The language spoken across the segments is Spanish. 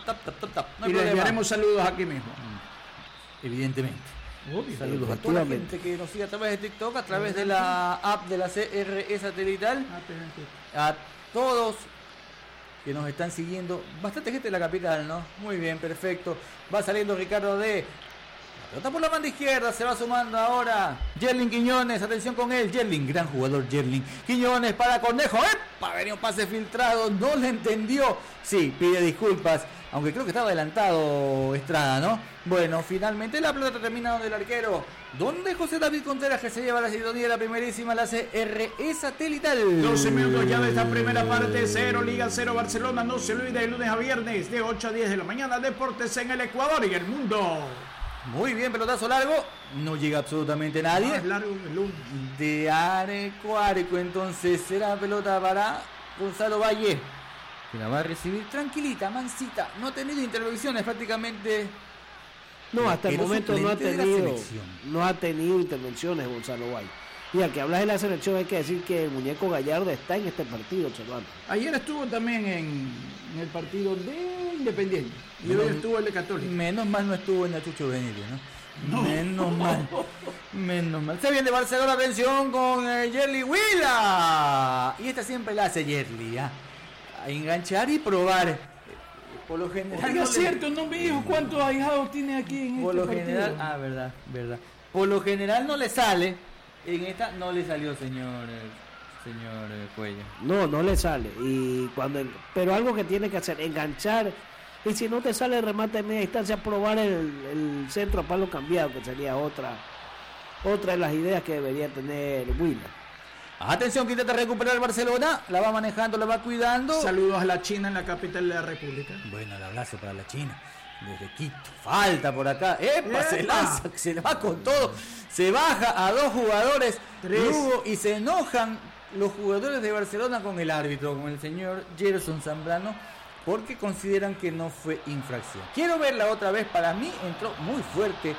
No hay problema. Le enviaremos saludos aquí mismo. Evidentemente. Saludos a toda la gente que nos sigue a través de TikTok, a través de la app de la CRE satelital. A todos que nos están siguiendo. Bastante gente de la capital, ¿no? Muy bien, perfecto. Va saliendo Ricardo D. La pelota por la banda izquierda, se va sumando ahora Yerlin Quiñones, atención con él, Yerlin, gran jugador Yerlin Quiñones para Cornejo, ¡epa! Venía un pase filtrado, no le entendió, sí, pide disculpas, aunque creo que estaba adelantado Estrada, ¿no? Bueno, finalmente la pelota termina donde el arquero, donde José David Contreras, que se lleva la sintonía de la primerísima, la CRE satelital. 12 minutos ya de esta primera parte, 0 Liga, 0 Barcelona, no se olvide, de lunes a viernes, de 8 a 10 de la mañana, deportes en el Ecuador y el mundo. Muy bien, pelotazo largo, no llega absolutamente nadie. Más largo de arco a arco, entonces será pelota para Gonzalo Valle, que la va a recibir tranquilita, mansita, no ha tenido intervenciones prácticamente. No, hasta el momento no ha tenido intervenciones Gonzalo Valle. Mira, que hablas de la selección, hay que decir que el muñeco Gallardo está en este partido, observando. Ayer estuvo también en el partido de Independiente. Y hoy estuvo el de Católica. Menos mal no estuvo en Nachucho Benítez, ¿no? Menos mal. Se viene de Barcelona, atención con Yerli Huila. Y esta siempre la hace Yerli, a enganchar y probar. Por lo general. Es cierto, no me dijo cuántos ahijados tiene aquí en por este lo general, partido. verdad. Por lo general no le sale. En esta no le salió, señor Cuello. No le sale. Pero algo que tiene que hacer, enganchar. Y si no te sale el remate en media distancia, probar el centro a palo cambiado, que sería otra de las ideas que debería tener Huila. Atención, que intenta recuperar el Barcelona. La va manejando, la va cuidando. Saludos a la China en la capital de la República. Bueno, el abrazo para la China. Desde Quito. Falta por acá. ¡Epa! Se lanza, se le va con todo. Se baja a dos jugadores. Lugo, y se enojan los jugadores de Barcelona con el árbitro, con el señor Gerson Zambrano, porque consideran que no fue infracción. Quiero verla otra vez. Para mí entró muy fuerte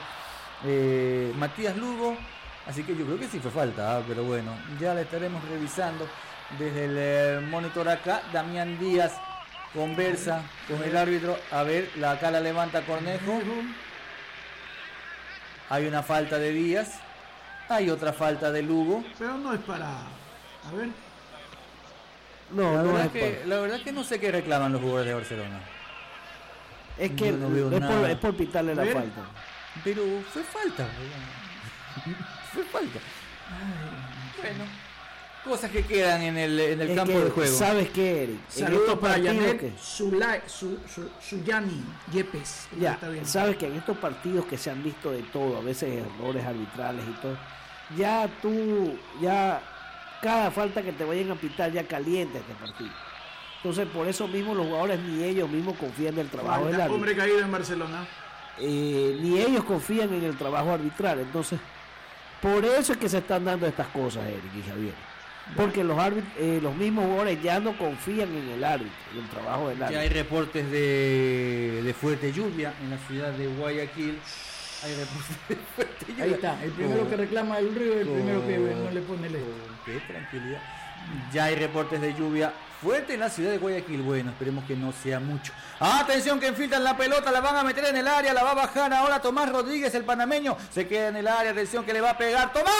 Matías Lugo. Así que yo creo que sí fue falta, pero bueno, ya la estaremos revisando desde el monitor acá. Damián Díaz conversa con el árbitro. A ver, acá la levanta Cornejo. Hay una falta de Díaz. Hay otra falta de Lugo. Pero no es para... A ver. La verdad es que no sé qué reclaman los jugadores de Barcelona. Es que es por pitarle la falta. Pero fue falta. Fue falta. Bueno. Cosas que quedan en el campo de juego. ¿Sabes qué, Eric? Saludos para Janet Suyani Yepes. Ya, sabes que en estos partidos que se han visto de todo, a veces errores arbitrales y todo, ya cada falta que te vayan a pitar ya calienta este partido. Entonces, por eso mismo los jugadores ni ellos mismos confían en el trabajo del árbitro. Hombre caído en Barcelona. Ni ellos confían en el trabajo arbitral. Entonces, por eso es que se están dando estas cosas, Eric y Javier. Porque los mismos jugadores ya no confían en el árbitro, en el trabajo del árbitro. Ya hay reportes de fuerte lluvia en la ciudad de Guayaquil. Hay reportes de fuerte lluvia. Ahí está, el primero que reclama el río y el primero que no le pone ley. Qué tranquilidad. Ya hay reportes de lluvia fuerte en la ciudad de Guayaquil. Bueno, esperemos que no sea mucho. Atención, que infiltran la pelota, la van a meter en el área, la va a bajar ahora Tomás Rodríguez, el panameño. Se queda en el área, atención que le va a pegar. ¡Tomás!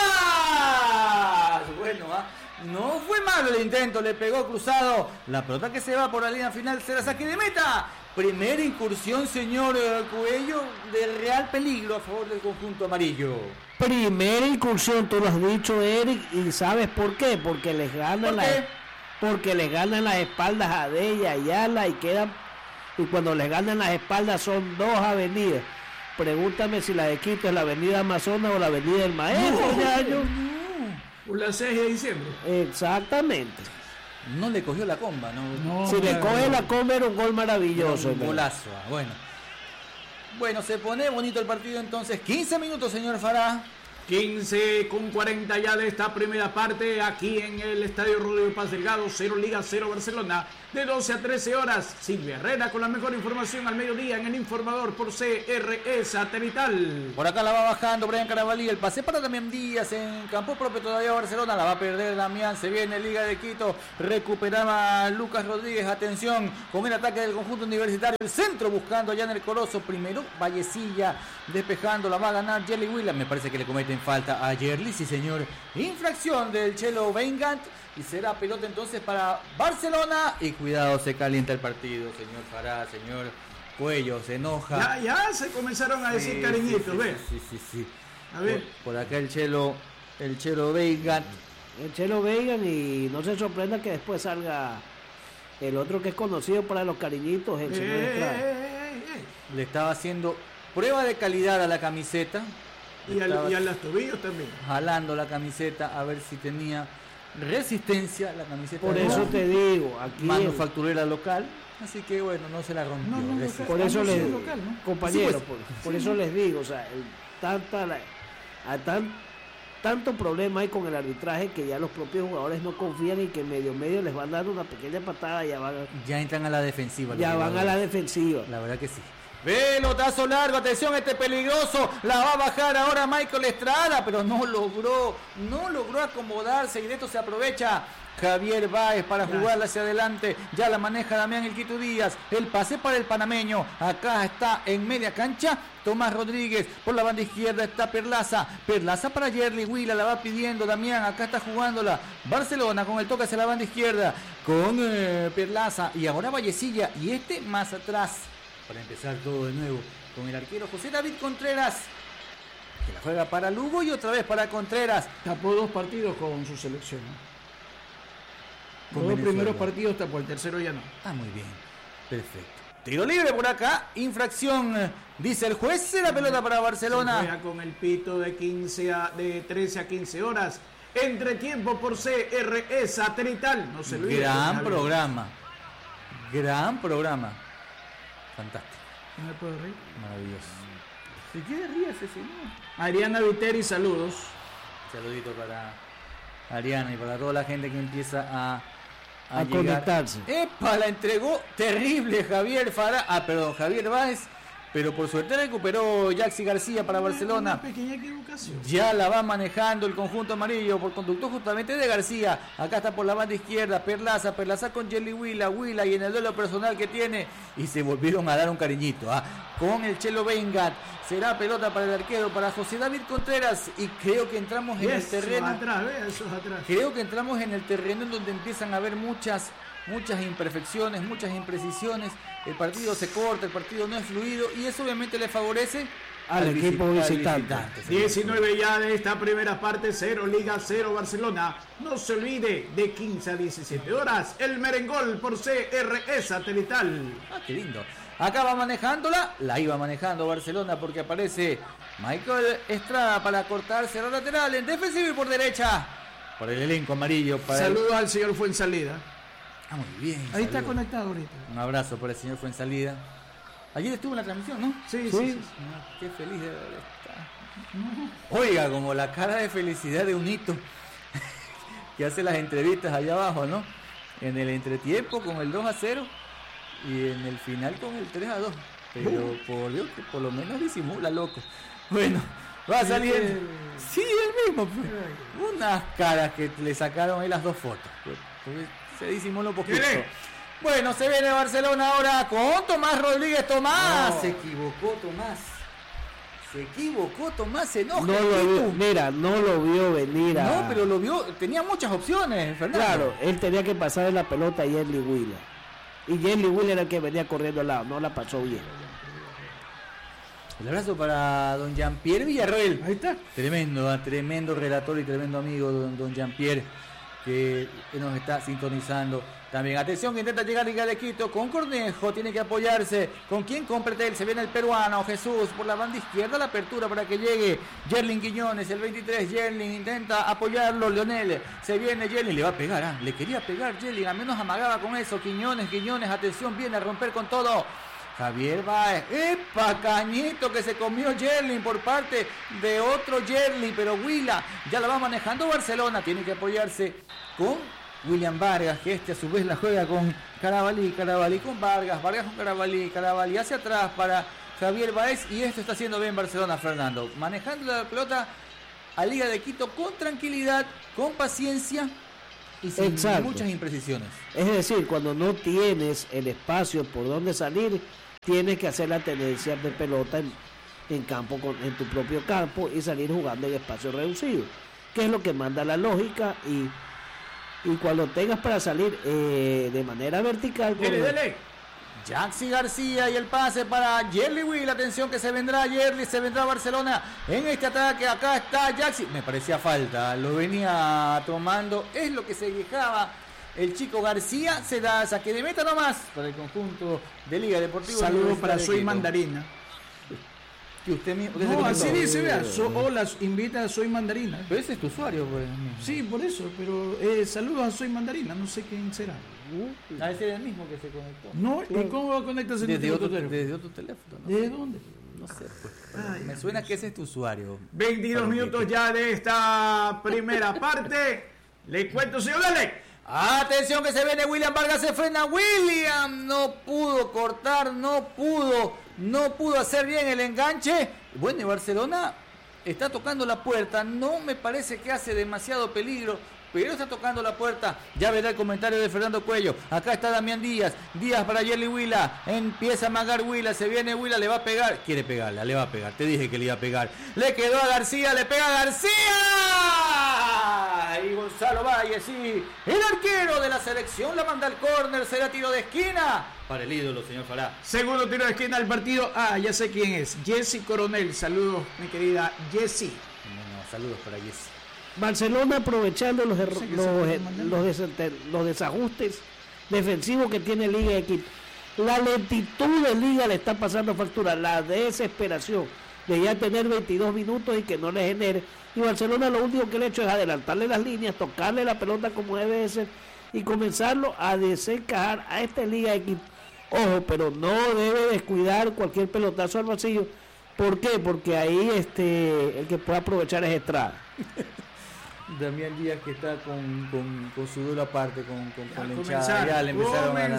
Bueno, no fue malo el intento, le pegó cruzado. La pelota que se va por la línea final será saque de meta. Primera incursión, señor Cuello, de real peligro a favor del conjunto amarillo. Primera incursión, tú lo has dicho, Eric, y ¿sabes por qué? Porque les ganan las espaldas a Della y Ala y cuando les ganan las espaldas son dos avenidas. Pregúntame si la de Quito es la avenida Amazonas o la avenida del Maestro. Por la 6 de diciembre. Exactamente. No le cogió la comba, ¿no? Si le coge la comba era un gol maravilloso. Un golazo, bueno. Bueno, se pone bonito el partido entonces. 15 minutos, señor Farah. 15:40 ya de esta primera parte aquí en el Estadio Rodrigo Paz Delgado. 0 Liga, 0 Barcelona. De 12 a 13 horas, Silvia Herrera con la mejor información al mediodía en el informador por CRE Satelital. Por acá la va bajando Brian Carabalí, el pase para Damián Díaz en campo propio todavía Barcelona, la va a perder Damián, se viene Liga de Quito, recuperaba Lucas Rodríguez, atención con el ataque del conjunto universitario, el centro buscando allá en el Coloso, primero Vallecilla despejando, la va a ganar Yerly Williams, me parece que le cometen falta a Yerly, sí señor, infracción del Chelo Weingart. Y será pelota entonces para Barcelona. Y cuidado, se calienta el partido, señor Fará, señor Cuello, se enoja. Ya se comenzaron a decir cariñitos, ¿ves? Sí. A ver. Por acá el Chelo Weingart. El Chelo Weingart, y no se sorprenda que después salga el otro que es conocido para los cariñitos, el señor Estrada. Le estaba haciendo prueba de calidad a la camiseta. Y a los tobillos también. Jalando la camiseta a ver si tenía resistencia la camiseta. Por eso te digo, aquí manufacturera local, así que bueno, no se la rompió. Por eso les digo, local, ¿no? compañeros, Sí, pues, por eso les digo, o sea, tanto problema hay con el arbitraje que ya los propios jugadores no confían y que medio les van dando una pequeña patada y ya entran a la defensiva. Ya van a la defensiva. La verdad que sí. Pelotazo largo, atención, peligroso, la va a bajar ahora Michael Estrada, pero no logró acomodarse y de esto se aprovecha Javier Báez para jugarla hacia adelante, ya la maneja Damián El Quito Díaz, el pase para el panameño, acá está en media cancha Tomás Rodríguez, por la banda izquierda está Perlaza para Yerly Huila, la va pidiendo Damián, acá está jugándola Barcelona con el toque hacia la banda izquierda, con Perlaza y ahora Vallecilla y más atrás. Para empezar todo de nuevo con el arquero José David Contreras, que la juega para Lugo y otra vez para Contreras. Tapó 2 partidos con su selección. Con los primeros partidos tapó, el tercero ya no. Muy bien, perfecto. Tiro libre por acá, infracción, dice el juez, será pelota para Barcelona. Se juega con el pito de 13 a 15 horas. Entretiempo por CRE Satelital. No se lo olvide. Gran programa. Fantástico. ¿No me puedo reír? Maravilloso. Si quiere ríase, señor. Ariana Viteri, saludos. Saludito para Ariana y para toda la gente que empieza a conectarse. La entregó terrible Javier Báez, pero por suerte recuperó Yaxi García para Barcelona. Una pequeña equivocación. Ya la va manejando el conjunto amarillo por conducto justamente de García. Acá está por la banda izquierda Perlaza con Yerly Huila y en el duelo personal que tiene. Y se volvieron a dar un cariñito con el Chelo Weingart. Será pelota para el arquero, para José David Contreras. Y creo que entramos en el terreno. Eso es atrás. Creo que entramos en el terreno en donde empiezan a haber muchas imperfecciones, muchas imprecisiones. El partido se corta, el partido no es fluido y eso obviamente le favorece al equipo visitante. 19 ya de esta primera parte, 0 Liga, 0 Barcelona. No se olvide, de 15 a 17 horas, el merengol por CRE Satelital. Qué lindo. Acá va manejándola, la iba manejando Barcelona porque aparece Michael Estrada para cortarse la lateral en defensivo y por derecha, por el elenco amarillo. Saludos al señor Fuensalida. Muy bien. Ahí está conectado ahorita. Un abrazo para el señor Fuensalida. Ayer estuvo en la transmisión, ¿no? Sí. Qué feliz de haber estado. Oiga, como la cara de felicidad de un hito que hace las entrevistas allá abajo, ¿no? En el entretiempo con el 2-0 y en el final con el 3-2. Pero por Dios, que por lo menos disimula, loco. Bueno, va saliendo. Sí, el mismo. Pues. Unas caras que le sacaron ahí las 2 fotos. Pues, se disimuló un poquito. Bueno, se viene Barcelona ahora con Tomás Rodríguez. Se equivocó Tomás, se enoja. No lo vio venir. No, pero lo vio, tenía muchas opciones, Fernando. Claro, él tenía que pasar la pelota a Yerly Huila. Y Yerly Huila era el que venía corriendo al lado, no la pasó bien. El abrazo para don Jean-Pierre Villarroel. Ahí está. Tremendo relator y tremendo amigo don Jean-Pierre, que nos está sintonizando también. Atención, que intenta llegar Liga de Quito con Cornejo, tiene que apoyarse. ¿Con quién? Con Pretel, se viene el peruano Jesús por la banda izquierda, la apertura para que llegue Yerlin Quiñones, el 23. Yerlin intenta apoyarlo, Leonel, se viene Yerlin, le va a pegar, le quería pegar Yerlin, al menos amagaba con eso. Quiñones, atención, viene a romper con todo Javier Báez. ¡Epa, cañito que se comió Yerlin por parte de otro Yerlin! Pero Huila ya la va manejando Barcelona. Tiene que apoyarse con William Vargas, que a su vez la juega con Carabalí con Vargas con Carabalí hacia atrás para Javier Báez. Y esto está haciendo bien Barcelona, Fernando. Manejando la pelota a Liga de Quito con tranquilidad, con paciencia y sin muchas imprecisiones. Es decir, cuando no tienes el espacio por donde salir, tienes que hacer la tendencia de pelota en campo, en tu propio campo, y salir jugando en espacio reducido, que es lo que manda la lógica. Y cuando tengas para salir de manera vertical, dele. Jaxi García y el pase para Yerli Will. Atención que se vendrá Yerli, se vendrá Barcelona en este ataque. Acá está Jaxi. Me parecía falta, lo venía tomando. Es lo que se quejaba el chico García. Se da saque de meta nomás para el conjunto de Liga Deportiva. Saludos para Soy Mandarina. Que usted mismo, no, así dice, vea. Hola, invita a Soy Mandarina. Pero ese es tu usuario, pues. Sí, por eso. Pero saludos a Soy Mandarina. No sé quién será. Ese es el mismo que se conectó. No, ¿y cómo va a conectarse desde otro teléfono? Desde otro teléfono. ¿No? ¿Desde dónde? No sé, pues. Me suena que ese es tu usuario. 22 minutos ya de esta primera parte. Le cuento, señor Lele. Atención que se viene William Vargas, se frena William. No pudo cortar, no pudo hacer bien el enganche. Bueno, y Barcelona está tocando la puerta. No me parece que hace demasiado peligro, pero está tocando la puerta. Ya verá el comentario de Fernando Cuello. Acá está Damián Díaz para Yerli Huila. Empieza a magar Huila, se viene Huila, le va a pegar. Quiere pegarla, le va a pegar. Te dije que le iba a pegar. Le quedó a García, le pega a García. Y Gonzalo Valle, sí, el arquero de la selección, la manda al córner. Será tiro de esquina para el ídolo, señor Fará. Segundo tiro de esquina del partido. Ya sé quién es. Jessy Coronel. Saludos, mi querida Jessy. Saludos para Jessy. Barcelona aprovechando los desajustes defensivos que tiene Liga de Quito. La lentitud de Liga le está pasando factura, la desesperación de ya tener 22 minutos y que no le genere. Y Barcelona lo único que le ha hecho es adelantarle las líneas, tocarle la pelota como debe de ser y comenzarlo a desencajar a esta Liga de Quito. Ojo, pero no debe descuidar cualquier pelotazo al vacío. ¿Por qué? Porque ahí el que puede aprovechar es Estrada. Damián Díaz que está con su dura parte con la hinchada. Ya le empezaron a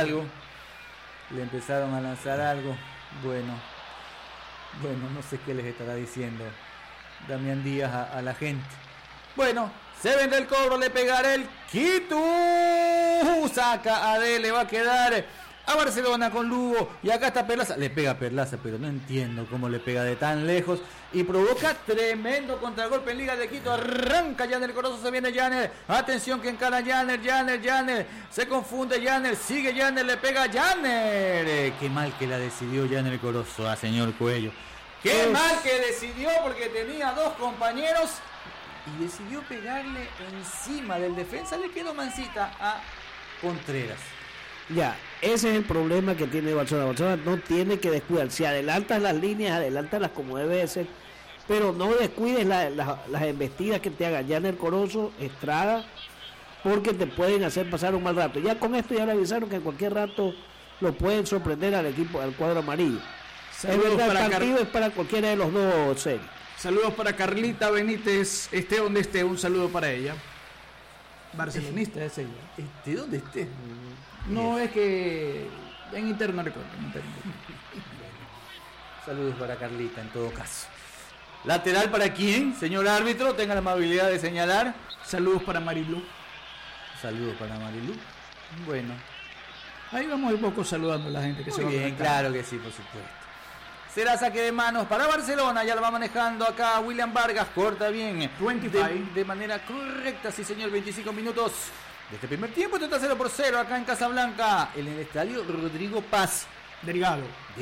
lanzar algo. Bueno, no sé qué les estará diciendo Damián Díaz a la gente. Bueno, se vende el cobro, le pegará el Quito. Saca a D, le va a quedar a Barcelona con Lugo. Y acá está Perlaza. Le pega a Perlaza, pero no entiendo cómo le pega de tan lejos. Y provoca tremendo contragolpe en Liga de Quito. Arranca Yaner Corozo, se viene Yaner. Atención que encara Yaner. Se confunde Yaner, sigue Yaner, le pega a Yaner. Qué mal que la decidió Yaner Corozo, señor Cuello. Qué mal que decidió porque tenía dos compañeros y decidió pegarle encima del defensa. Le quedó mansita a Contreras. Ya, ese es el problema que tiene Barcelona. Barcelona no tiene que descuidar. Si adelantas las líneas, adelántalas como debe de ser. Pero no descuides las embestidas que te haga Yaner Corozo, Estrada, porque te pueden hacer pasar un mal rato. Ya con esto ya le avisaron que en cualquier rato lo pueden sorprender al equipo, al cuadro amarillo. Saludos, es verdad, el partido es para cualquiera de los dos series. Saludos para Carlita Benítez, esté donde esté, un saludo para ella. Barcelonista es ella. ¿Dónde esté? No, es que en interno recuerdo. Saludos para Carlita en todo caso. ¿Lateral para quién, señor árbitro? Tenga la amabilidad de señalar. Saludos para Marilú. Bueno. Ahí vamos un poco saludando a la gente que se va a conectar. Claro que sí, por supuesto. Será saque de manos para Barcelona. Ya lo va manejando acá William Vargas. Corta bien. 25. De manera correcta, sí señor. 25 minutos de este primer tiempo. Está 0-0 acá en Casablanca. En el estadio Rodrigo Paz. Delgado. De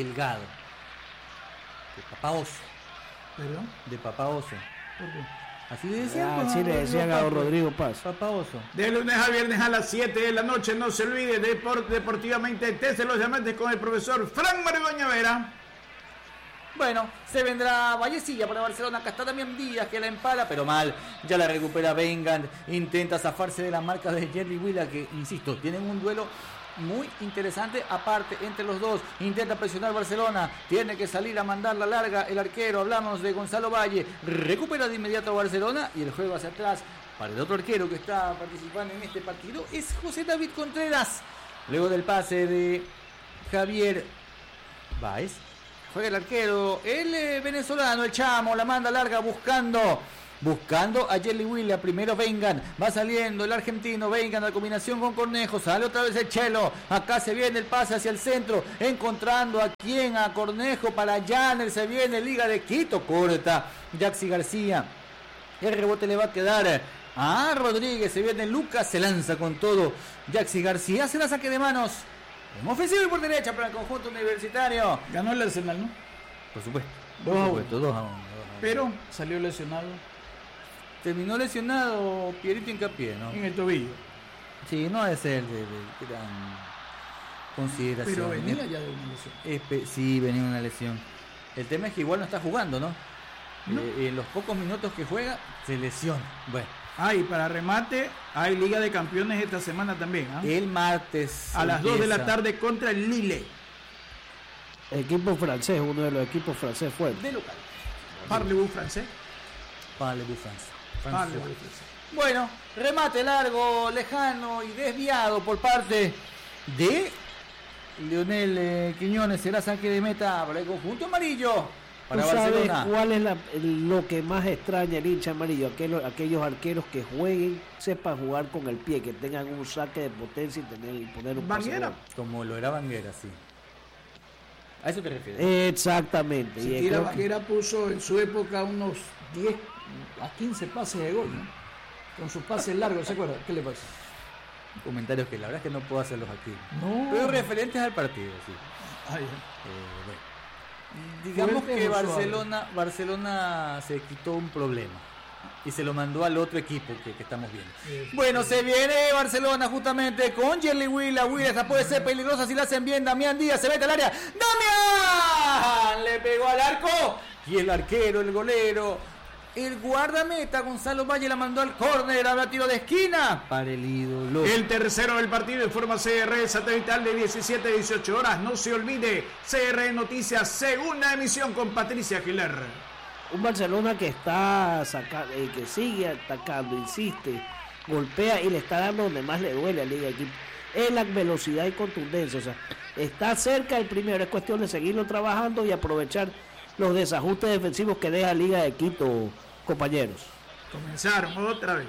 Papá Oso. ¿Perdón? De Papá Oso. ¿Por qué? Así le decían. Así le decían a Rodrigo Paz. Papá Oso. De lunes a viernes a las 7 de la noche. No se olvide, Deportivamente Tese los Diamantes con el profesor Frank Margoña Vera. Bueno, se vendrá Vallecilla para Barcelona. Acá está Damián Díaz que la empala, pero mal. Ya la recupera Vengan. Intenta zafarse de las marcas de Yerli Huila, que, insisto, tienen un duelo muy interesante. Aparte, entre los dos, intenta presionar Barcelona. Tiene que salir a mandar la larga el arquero. Hablamos de Gonzalo Valle. Recupera de inmediato Barcelona y el juego hacia atrás para el otro arquero que está participando en este partido es José David Contreras. Luego del pase de Javier Báez, juega el arquero, el venezolano, el Chamo, la manda larga buscando a Jelly William. Primero Vengan, va saliendo el argentino Vengan, la combinación con Cornejo, sale otra vez el Chelo. Acá se viene el pase hacia el centro, encontrando a Cornejo para Janel. Se viene Liga de Quito, corta Jaxi García. El rebote le va a quedar a Rodríguez. Se viene Lucas, se lanza con todo Jaxi García, se la saque de manos en ofensivo y por derecha para el conjunto universitario. Ganó el Arsenal, ¿no? Por supuesto, 2-1. Pero salió lesionado. Terminó lesionado Pierito Hincapié, ¿no? En el tobillo. Sí, no debe ser de gran consideración. Pero venía ya de una lesión. Sí, venía de una lesión. El tema es que igual no está jugando, ¿no? En los pocos minutos que juega, se lesiona. Bueno. Y para remate, hay Liga de Campeones esta semana también. El martes. A las 2 de la tarde contra el Lille. Equipo francés, uno de los equipos francés fuertes. De local. Parlez-vous francés. Parlez-vous francés. Bueno, remate largo, lejano y desviado por parte de Leonel Quiñones. Será saque de meta para el conjunto amarillo. Para Barcelona. ¿Cuál es lo que más extraña el hincha amarillo? Aquellos arqueros que jueguen, sepan jugar con el pie, que tengan un saque de potencia y poner un pase. Como lo era Banguera, sí. ¿A eso te refieres? Exactamente. Y Banguera puso en su época unos 10 a 15 pases de gol, ¿no? Con sus pases largos, ¿se acuerda? ¿Qué le pasa? Comentarios que la verdad es que no puedo hacerlos aquí. No. Pero referentes al partido, sí. Bueno. Digamos que Barcelona se quitó un problema y se lo mandó al otro equipo que estamos viendo. Bueno, se viene Barcelona justamente con Jerry Willa. Esta puede ser peligrosa si la hacen bien. Damián Díaz se mete al área. ¡Damián! Le pegó al arco. Y el arquero, el golero, el guardameta Gonzalo Valle la mandó al córner. Habrá tiro de esquina para el ídolo. El tercero del partido en forma CR satelital de 17 a 18 horas. No se olvide, CR Noticias, segunda emisión con Patricia Aguilar. Un Barcelona que está que sigue atacando, insiste, golpea y le está dando donde más le duele a Liga de Quito. Es la velocidad y contundencia. O sea, está cerca el primero. Es cuestión de seguirlo trabajando y aprovechar los desajustes defensivos que deja Liga de Quito, compañeros. Comenzaron otra vez.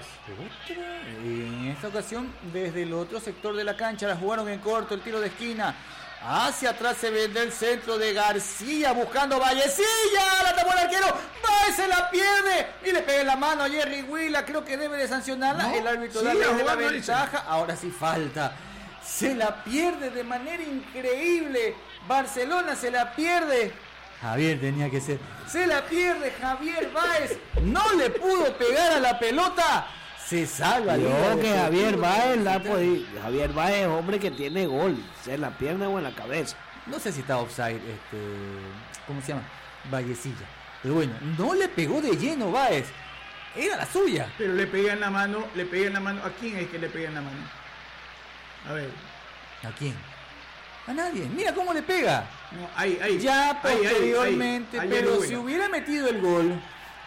En esta ocasión, desde el otro sector de la cancha, la jugaron en corto, el tiro de esquina. Hacia atrás se vende el centro de García buscando Vallecilla. La tapó el arquero. Valle se la pierde y le pega en la mano a Jerry Willa. Creo que debe de sancionarla. El árbitro da la ventaja. Ahora sí falta. Se la pierde de manera increíble. Barcelona se la pierde. Javier tenía que ser. Se la pierde Javier Báez. No le pudo pegar a la pelota. Se salva. Yo que Javier Báez Javier Báez es hombre que tiene gol, sea en la pierna o en la cabeza. No sé si está offside, ¿cómo se llama? Vallecilla. Pero bueno, no le pegó de lleno Báez. Era la suya. Pero le pega en la mano. ¿A quién es que le pega en la mano? A ver. ¿A quién? A nadie. Mira cómo le pega. No, ahí. Ya posteriormente, pero si hubiera metido el gol.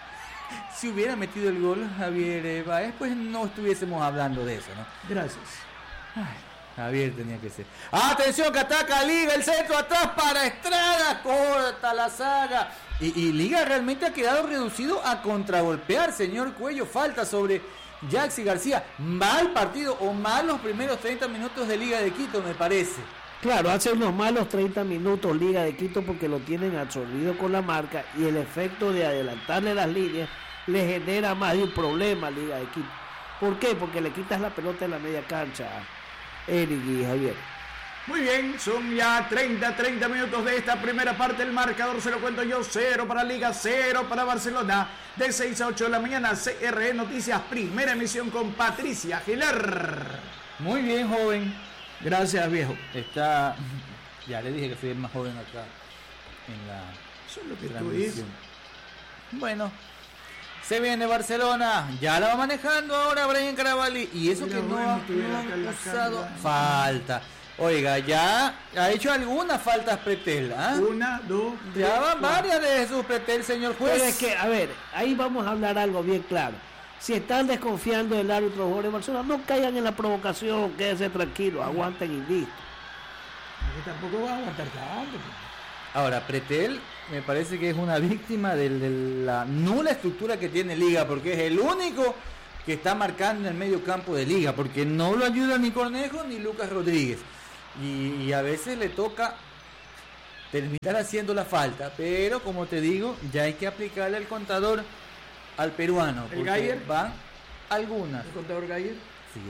Javier Báez, pues no estuviésemos hablando de eso, ¿no? Gracias. Javier tenía que ser. Atención que ataca Liga, el centro atrás para Estrada, corta la saga. Y Liga realmente ha quedado reducido a contragolpear, señor Cuello. Falta sobre Jaxi García. Mal partido o mal los primeros 30 minutos de Liga de Quito, me parece. Claro, hace unos malos 30 minutos Liga de Quito porque lo tienen absorbido con la marca y el efecto de adelantarle las líneas le genera más de un problema a Liga de Quito. ¿Por qué? Porque le quitas la pelota en la media cancha a Eric y Javier. Muy bien, son ya 30 minutos de esta primera parte. El marcador se lo cuento yo, 0 para Liga, 0 para Barcelona. De 6 a 8 de la mañana, CRE Noticias, primera emisión con Patricia Aguilar. Muy bien, joven. Gracias, viejo. Ya le dije que soy el más joven acá en la Eso es lo que tú dices. Bueno, se viene Barcelona, ya la va manejando ahora Brian Caravalli y eso que no han usado falta. Oiga, ya ha hecho algunas faltas Pretel, ¿ah? 1, 2, 3, ya van 4. varias de Jesús Pretel, señor juez. Pero es que, a ver, ahí vamos a hablar algo bien claro. Si están desconfiando del árbitro Jorge Barcelona, no caigan en la provocación, quédense tranquilos, aguanten y listo. Porque tampoco va a aguantar tanto. Ahora, Pretel me parece que es una víctima de la nula estructura que tiene Liga, porque es el único que está marcando en el medio campo de Liga, porque no lo ayuda ni Cornejo ni Lucas Rodríguez. Y a veces le toca terminar haciendo la falta, pero como te digo, ya hay que aplicarle el contador al peruano. ¿El Gayer? Van algunas. ¿El contador Gayer? Sí,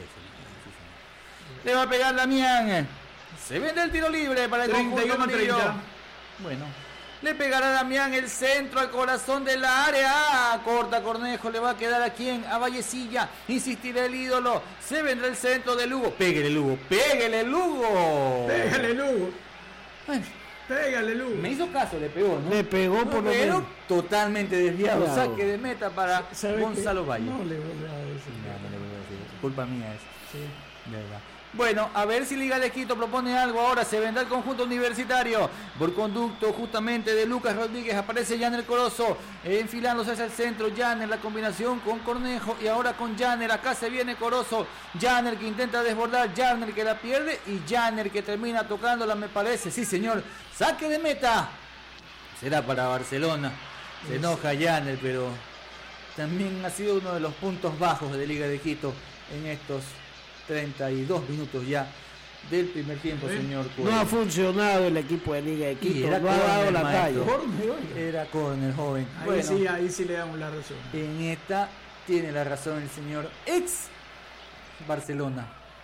le va a pegar Damián. Se vende el tiro libre para el conjunto amarillo. 31-30. Bueno, le pegará Damián el centro al corazón de la área. Corta Cornejo, le va a quedar a quién, a Vallecilla. Insistirá el ídolo. Se vendrá el centro de Lugo. Pégale Lugo, pégale Lugo. Pégale, Lugo. Bueno, Pégale, Lugo. me hizo caso, le pegó, ¿no? Le pegó por lo pero menos. totalmente desviado. Claro. Saque de meta para ¿Sabe Gonzalo qué? Valle. No le voy a decir. No le voy a decir. Culpa mía es. Sí. De verdad. Bueno, a ver si Liga de Quito propone algo ahora. Se vendrá el conjunto universitario. Por conducto justamente de Lucas Rodríguez aparece Janner Corozo enfilándose hacia el centro. Janner, la combinación con Cornejo y ahora con Janner. Acá se viene Corozo. Janner que intenta desbordar. Janner que la pierde y Janner que termina tocándola, me parece. Sí, señor. Saque de meta. Será para Barcelona. Se enoja Janner, pero también ha sido uno de los puntos bajos de Liga de Quito en estos 32 minutos ya del primer tiempo, señor Cuello. No ha funcionado el equipo de Liga de Quito, era no ha dado córner, la maestro. talla. Era córner, joven. Ahí, Bueno, ahí sí le damos la razón. en esta tiene la razón el señor ex Barcelona.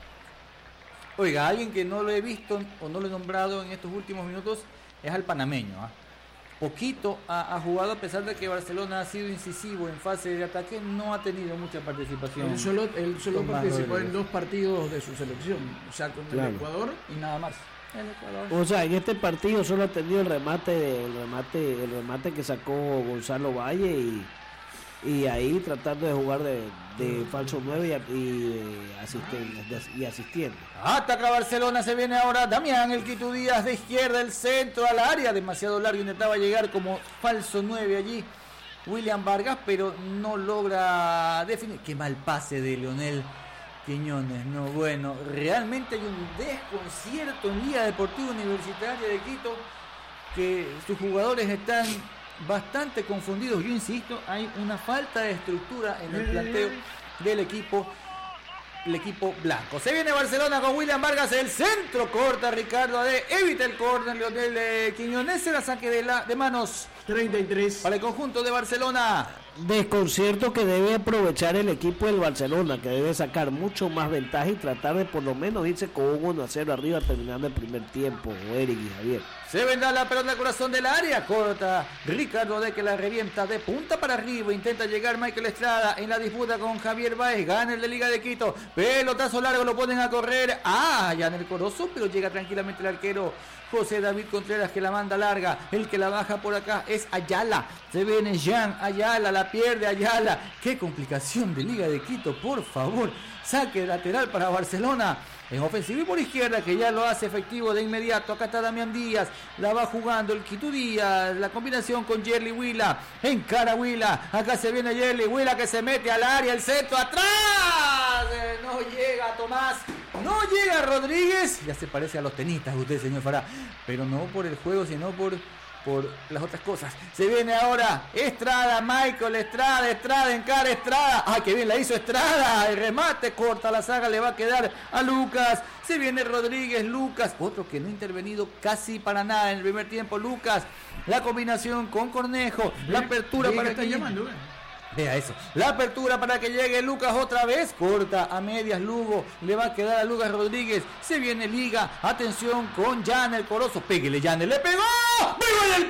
Oiga, alguien que no lo he visto o no lo he nombrado en estos últimos minutos es al panameño. Poquito ha jugado, a pesar de que Barcelona ha sido incisivo en fase de ataque, no ha tenido mucha participación. Él solo Con participó Rodríguez. en 2 partidos de su selección, o sea, con Claro. el Ecuador y nada más. El Ecuador. O sea, en este partido solo ha tenido el remate que sacó Gonzalo Valle y ahí tratando de jugar de falso 9 y asistiendo. Ataca Barcelona, se viene ahora Damián, el Quito Díaz de izquierda, el centro al área, demasiado largo, intentaba llegar como falso 9 allí William Vargas, pero no logra definir. Qué mal pase de Leonel Quiñones, no, bueno, realmente hay un desconcierto en Liga Deportiva Universitaria de Quito, que sus jugadores están bastante confundidos. Yo insisto, hay una falta de estructura en el planteo del equipo blanco. Se viene Barcelona con William Vargas, el centro, corta Ricardo Ade, evita el córner Leonel Quiñones, se la saque de manos 33. para el conjunto de Barcelona. Desconcierto que debe aprovechar el equipo del Barcelona, que debe sacar mucho más ventaja y tratar de por lo menos irse con un 1-0 arriba terminando el primer tiempo, Eric y Javier. Se vendrá la pelota al corazón del área, corta Ricardo de que la revienta de punta para arriba, intenta llegar Michael Estrada en la disputa con Javier Báez, gana el de Liga de Quito, pelotazo largo, lo ponen a correr, ya en el Corozo, pero llega tranquilamente el arquero José David Contreras que la manda larga, el que la baja por acá es Ayala, se viene Jean Ayala, la pierde Ayala, qué complicación de Liga de Quito, por favor, saque lateral para Barcelona, en ofensiva y por izquierda que ya lo hace efectivo de inmediato, acá está Damián Díaz, la va jugando el Quito Díaz, la combinación con Yerli Huila, encara Huila, acá se viene Yerli Huila que se mete al área, el centro atrás, no llega Tomás, no llega Rodríguez, ya se parece a los tenistas usted señor Fará, pero no por el juego sino por las otras cosas. Se viene ahora Estrada, Michael Estrada, encara Estrada. ¡Ay, qué bien la hizo Estrada! El remate corta la saga, le va a quedar a Lucas. Se viene Rodríguez, Lucas, otro que no ha intervenido casi para nada en el primer tiempo, Lucas. La combinación con Cornejo, la apertura para que que llamando, vea eso, la apertura para que llegue Lucas otra vez, corta a medias Lugo, le va a quedar a Lucas Rodríguez, se viene Liga, atención con Janner Corozo, péguele Janner, le pegó, pegó en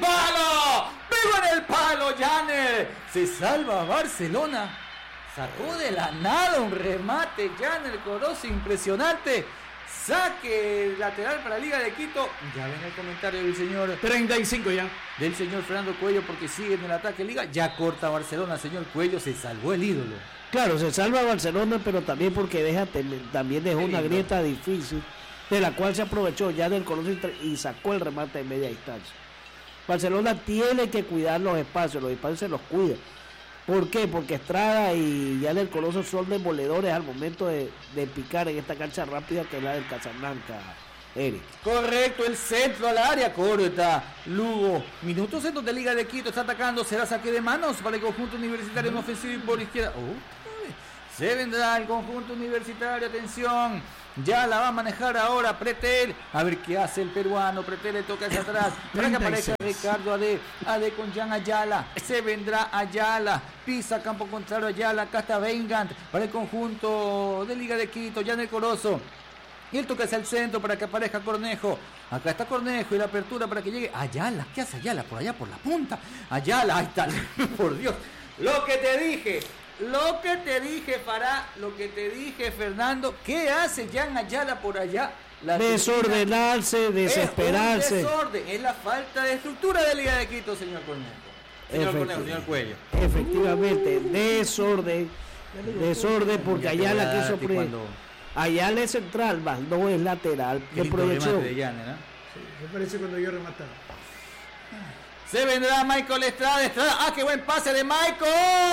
el palo Janner, se salva Barcelona, sacó de la nada un remate Janner Corozo impresionante, saque lateral para Liga de Quito, ya ven el comentario del señor 35 ya. Del señor Fernando Cuello porque sigue en el ataque Liga, ya corta Barcelona, señor Cuello, se salvó el ídolo. Claro, se salva Barcelona, pero también porque también dejó una grieta difícil de la cual se aprovechó ya del Coloso y sacó el remate de media distancia. Barcelona tiene que cuidar los espacios se los cuida. ¿Por qué? Porque Estrada y ya del Coloso son demoledores al momento de picar en esta cancha rápida que es la del Casablanca, Eric. Correcto, el centro al área corta. Lugo, minutos en donde Liga de Quito está atacando, será saque de manos para el conjunto universitario en ofensiva y por izquierda. Se vendrá el conjunto universitario, atención. Ya la va a manejar ahora Pretel. A ver qué hace el peruano. Pretel le toca hacia atrás. Para que aparezca Ricardo Ade. Ade con Jan Ayala. Se vendrá Ayala. Pisa campo contrario Ayala. Acá está Weingart para el conjunto de Liga de Quito. Jan El Corozo. Y él toca hacia el centro para que aparezca Cornejo. Acá está Cornejo y la apertura para que llegue Ayala. ¿Qué hace Ayala? Por allá, por la punta. Ayala, ahí está. Por Dios. Lo que te dije, Fará, lo que te dije, Fernando. ¿Qué hace Jan Ayala por allá? Desordenarse, desesperarse. Es un desorden, es la falta de estructura de Liga de Quito, señor Cornejo. Señor Cuello. Efectivamente, desorden, porque Ayala quiso Ayala es central, no es lateral. Que aprovechó. De Jan, ¿no? Sí, me parece cuando yo remataba. Se vendrá Michael Estrada. ¡Ah, qué buen pase de Michael!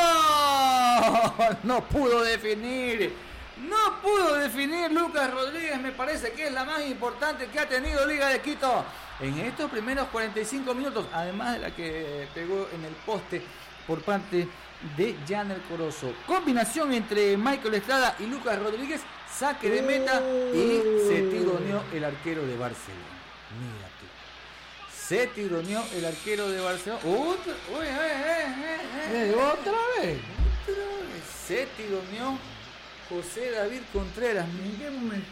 No pudo definir Lucas Rodríguez. Me parece que es la más importante que ha tenido Liga de Quito en estos primeros 45 minutos. Además de la que pegó en el poste por parte de Jan El Corozo. Combinación entre Michael Estrada y Lucas Rodríguez. Saque de meta y se tironeó el arquero de Barcelona. Mira tú. Se tironeó el arquero de Barcelona. ¿Otra vez? Se tironeó José David Contreras. ¿En qué momento?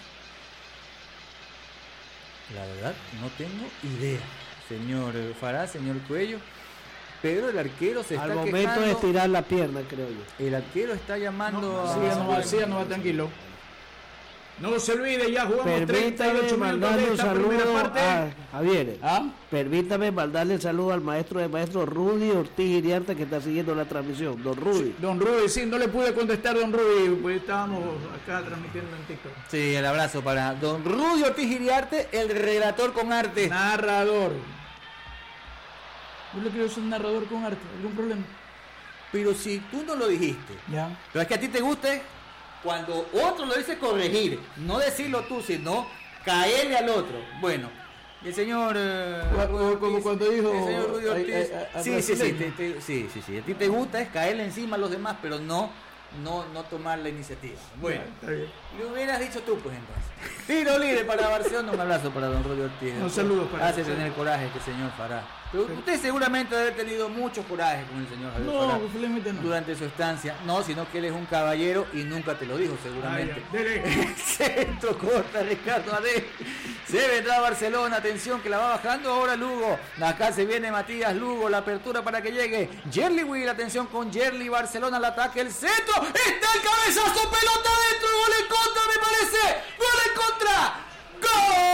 La verdad, no tengo idea, señor Fará, señor Cuello. Pero el arquero se está quejando. Al momento de estirar la pierna, creo yo. El arquero está llamando no va tranquilo. No se olvide, ya jugamos 38 minutos de esta primera parte. Javier, permítame mandarle el saludo al maestro Rudy Ortiz Iriarte, que está siguiendo la transmisión. Don Rudy. Don Rudy, sí, no le pude contestar, don Rudy, pues estábamos acá transmitiendo en TikTok. Sí, el abrazo para don Rudy Ortiz Iriarte, el relator con arte. Narrador. Yo le quiero ser narrador con arte, ¿algún problema? Pero si tú no lo dijiste, ya. Pero es que a ti te guste cuando otro lo dice corregir, no decirlo tú, sino caerle al otro. Bueno, el señor como cuando dijo el señor Rudy Ortiz, sí, a ti te gusta es caerle encima a los demás, pero no tomar la iniciativa. Bueno, lo hubieras dicho tú, pues entonces. Tiro libre para Barcelona. Un abrazo para don Rudy Ortiz. Un saludo para hace tener coraje este señor Fará. Pero usted seguramente debe haber tenido mucho coraje con el señor Javier Fará no. Durante su estancia. No, sino que él es un caballero y nunca te lo dijo seguramente. Centro corta Ricardo Ade. Se vendrá a Barcelona. Atención que la va bajando ahora Lugo. Acá se viene Matías Lugo. La apertura para que llegue Jerly Will. Atención con Jerly. Barcelona al ataque. El centro. Está el cabezazo. Pelota dentro. Gol en contra me parece. Gol en contra. ¡Gol!